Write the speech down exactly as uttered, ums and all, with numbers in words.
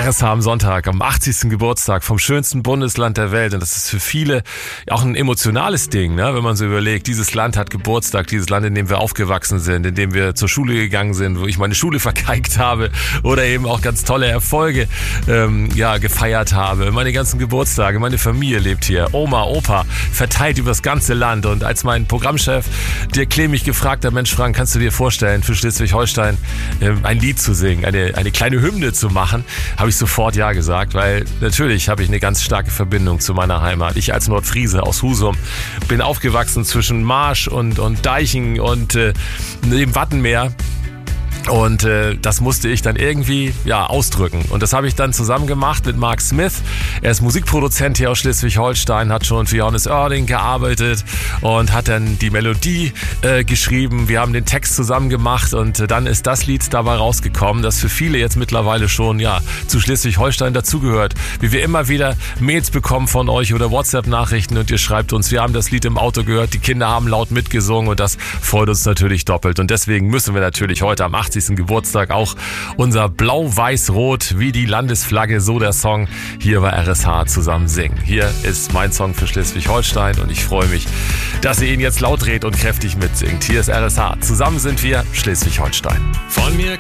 R S H am Sonntag, am achtzigsten Geburtstag vom schönsten Bundesland der Welt. Und das ist für viele auch ein emotionales Ding, ne? Wenn man so überlegt, dieses Land hat Geburtstag, dieses Land, in dem wir aufgewachsen sind, in dem wir zur Schule gegangen sind, wo ich meine Schule vergeigt habe oder eben auch ganz tolle Erfolge ähm, ja, gefeiert habe. Meine ganzen Geburtstage, meine Familie lebt hier, Oma, Opa, verteilt über das ganze Land. Und als mein Programmchef Dirk Klemm mich gefragt hat, Mensch Frank, kannst du dir vorstellen, für Schleswig-Holstein äh, ein Lied zu singen, eine, eine kleine Hymne zu machen, habe ich sofort ja gesagt, weil natürlich habe ich eine ganz starke Verbindung zu meiner Heimat. Ich als Nordfriese aus Husum bin aufgewachsen zwischen Marsch und, und Deichen und äh, dem Wattenmeer. Und äh, das musste ich dann irgendwie ja ausdrücken. Und das habe ich dann zusammen gemacht mit Mark Smith. Er ist Musikproduzent hier aus Schleswig-Holstein, hat schon für Johannes Oerding gearbeitet und hat dann die Melodie äh, geschrieben. Wir haben den Text zusammen gemacht und äh, dann ist das Lied dabei rausgekommen, das für viele jetzt mittlerweile schon ja zu Schleswig-Holstein dazugehört. Wie wir immer wieder Mails bekommen von euch oder WhatsApp-Nachrichten und ihr schreibt uns, wir haben das Lied im Auto gehört, die Kinder haben laut mitgesungen und das freut uns natürlich doppelt. Und deswegen müssen wir natürlich heute am achtzigsten Geburtstag auch unser Blau-Weiß-Rot wie die Landesflagge, so der Song, hier bei R S H zusammen singen. Hier ist mein Song für Schleswig-Holstein und ich freue mich, dass ihr ihn jetzt laut dreht und kräftig mitsingt. Hier ist R S H. Zusammen sind wir Schleswig-Holstein. Von mir